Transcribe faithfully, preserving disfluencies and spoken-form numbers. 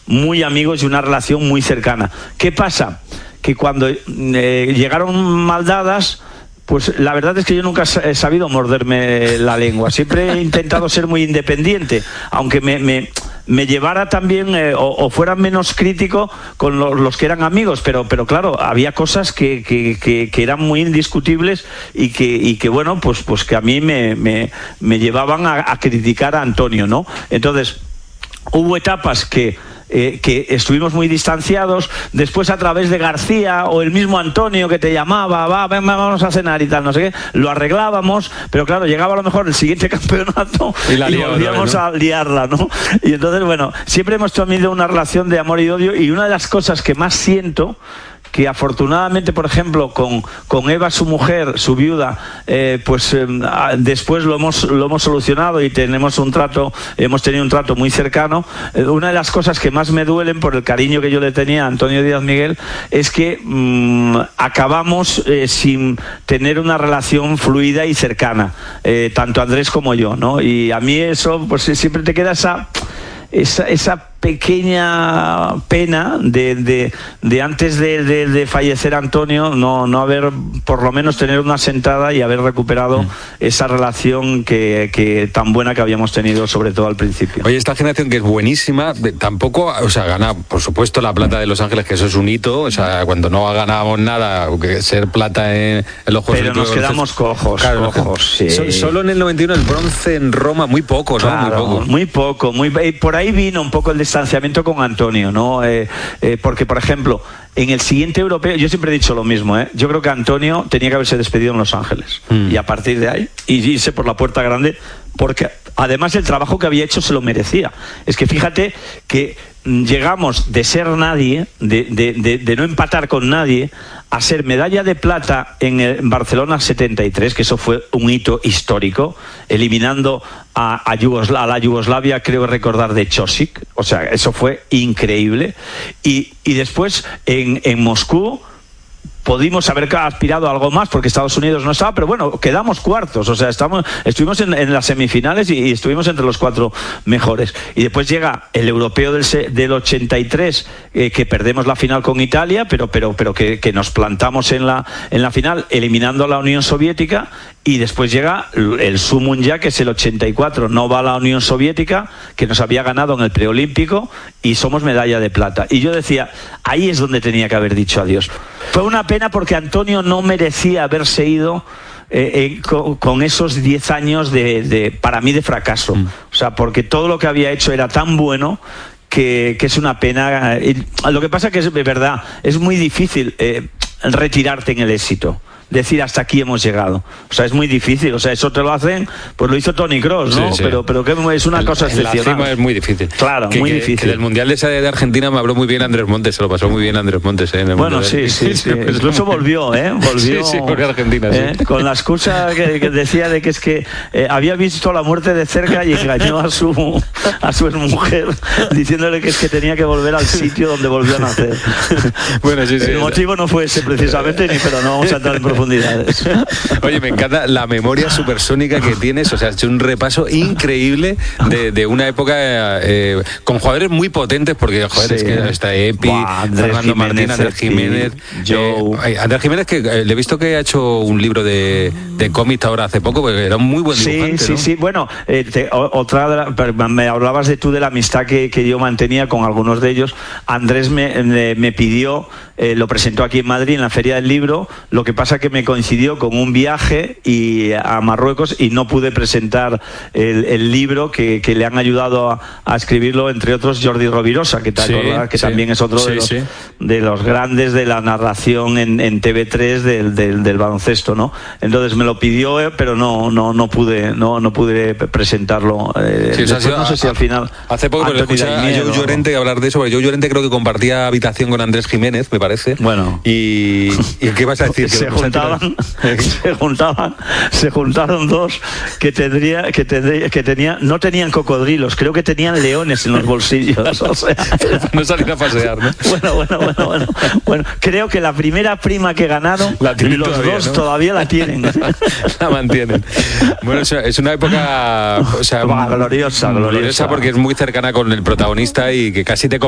muy amigos y una relación muy cercana. ¿Qué pasa? Que cuando eh, llegaron maldadas, pues la verdad es que yo nunca he sabido morderme la lengua. Siempre he intentado ser muy independiente, aunque me, me, me llevara también eh, o, o fuera menos crítico con lo, los que eran amigos, pero, pero claro, había cosas que, que, que, que eran muy indiscutibles y que, y que bueno, pues, pues que a mí me, me, me llevaban a, a criticar a Antonio, ¿no? Entonces, hubo etapas que Eh, que estuvimos muy distanciados. Después, a través de García o el mismo Antonio que te llamaba, va, ven, vamos a cenar y tal, no sé qué, lo arreglábamos, pero claro, llegaba a lo mejor el siguiente campeonato y, la y volvíamos ¿no? a liarla, ¿no? Y entonces, bueno, siempre hemos tenido una relación de amor y odio, y una de las cosas que más siento, que afortunadamente, por ejemplo, con, con Eva, su mujer, su viuda, eh, pues eh, después lo hemos, lo hemos solucionado y tenemos un trato, hemos tenido un trato muy cercano. Eh, una de las cosas que más me duelen, por el cariño que yo le tenía a Antonio Díaz Miguel, es que mmm, acabamos eh, sin tener una relación fluida y cercana, eh, tanto Andrés como yo, ¿no? Y a mí eso, pues siempre te queda esa... Esa, esa pequeña pena de, de, de antes de, de, de fallecer Antonio, no, no haber, por lo menos tener una sentada y haber recuperado mm. esa relación que, que tan buena que habíamos tenido, sobre todo al principio. Oye, esta generación que es buenísima, de, tampoco, o sea, gana, por supuesto, la plata de Los Ángeles, que eso es un hito, o sea, cuando no ganábamos nada, que ser plata en, en los Juegos Pero nos quedamos cojos, claro, cojos, sí. So, solo en el noventa y uno el bronce en Roma, muy poco, ¿no? Claro, muy poco. Muy poco, muy, por ahí vino un poco el distanciamiento con Antonio, ¿no? Eh, eh, porque, por ejemplo, en el siguiente europeo, yo siempre he dicho lo mismo, ¿eh? Yo creo que Antonio tenía que haberse despedido en Los Ángeles. Mm. Y a partir de ahí, y irse por la puerta grande, porque además el trabajo que había hecho se lo merecía. Es que fíjate que llegamos de ser nadie, de, de, de, de no empatar con nadie, a ser medalla de plata en el Barcelona setenta y tres, que eso fue un hito histórico, eliminando a, a, Yugosla, a la Yugoslavia, creo recordar, de Chosic. O sea, eso fue increíble. Y, y después en, en Moscú pudimos haber aspirado a algo más porque Estados Unidos no estaba, pero bueno, quedamos cuartos, o sea, estamos, estuvimos en, en las semifinales y, y estuvimos entre los cuatro mejores. Y después llega el europeo del, del ochenta y tres, eh, que perdemos la final con Italia, pero, pero, pero que, que nos plantamos en la, en la final eliminando a la Unión Soviética. Y después llega el sumum ya, que es el ochenta y cuatro, no va a la Unión Soviética, que nos había ganado en el preolímpico, y somos medalla de plata. Y yo decía, ahí es donde tenía que haber dicho adiós. Fue una pena porque Antonio no merecía haberse ido eh, eh, con, con esos diez años de, de, para mí, de fracaso. Mm. O sea, porque todo lo que había hecho era tan bueno que, que es una pena. Y lo que pasa que es verdad, es muy difícil eh, retirarte en el éxito. Decir hasta aquí hemos llegado, o sea, es muy difícil, o sea, eso te lo hacen, pues lo hizo Tony Kroos, ¿no? Sí, sí. Pero, pero que es una el, cosa excepcional. La cima es muy difícil. Claro, que, muy que, difícil. Que del Mundial de, esa de Argentina me habló muy bien Andrés Montes, se lo pasó muy bien Andrés Montes, ¿eh? En el bueno, sí, sí, sí. Incluso volvió, ¿eh? Volvió. Sí, sí, por Argentina, ¿eh? Sí. Con la excusa que, que decía de que es que eh, había visto la muerte de cerca y engañó a su a su mujer diciéndole que es que tenía que volver al sitio donde volvió a nacer. Bueno, sí, sí. El motivo no fue ese precisamente, ni, pero no vamos a entrar en profundidades. Oye, me encanta la memoria supersónica que tienes, o sea, has hecho un repaso increíble de, de una época eh, con jugadores muy potentes, porque joder, sí. es que está Epi, Buah, Fernando Martín, Andrés Jiménez, Joe. Eh, Andrés Jiménez, que eh, le he visto que ha hecho un libro de, de cómics ahora hace poco, porque era un muy buen dibujante, Sí, ¿no? sí, sí, bueno, eh, te, otra de la, me hablabas de tú de la amistad que, que yo mantenía con algunos de ellos. Andrés me, me, me pidió, eh, lo presentó aquí en Madrid en la Feria del Libro, lo que pasa que me coincidió con un viaje y a Marruecos y no pude presentar el, el libro que, que le han ayudado a, a escribirlo, entre otros Jordi Rovirosa, que te sí, acordás, que sí. también es otro sí, de, los, sí. de los grandes de la narración en, en T V tres del, del, del baloncesto, ¿no? Entonces me lo pidió, eh, pero no no no pude no no pude presentarlo. Eh, sí, después, no sé si al final. Hace poco le escuché a Joe Llorente hablar de eso, porque Joe Llorente creo que compartía habitación con Andrés Jiménez, me parece. Bueno. Y, ¿y qué vas a decir? Se juntaban, se juntaban, se juntaron dos que tendría, que tendría, que tenía, no tenían cocodrilos, creo que tenían leones en los bolsillos. O sea, no salir a pasear, ¿no? Bueno, bueno, bueno, bueno, bueno. Creo que la primera prima que ganaron, los todavía, dos ¿no? todavía la tienen. La mantienen. Bueno, es una época, o sea, gloriosa, gloriosa, gloriosa porque es muy cercana con el protagonista y que casi te